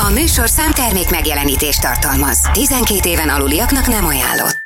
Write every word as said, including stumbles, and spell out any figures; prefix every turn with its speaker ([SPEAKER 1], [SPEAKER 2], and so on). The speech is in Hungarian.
[SPEAKER 1] A műsorszám termék megjelenítést tartalmaz. tizenkét éven aluliaknak nem ajánlott.